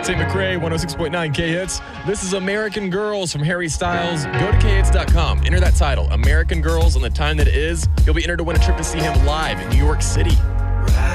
St. McRae, 106.9 K-Hits. This is American Girls from Harry Styles. Go to khits.com. Enter that title, American Girls, on the time that it is. You'll be entered to win a trip to see him live in New York City.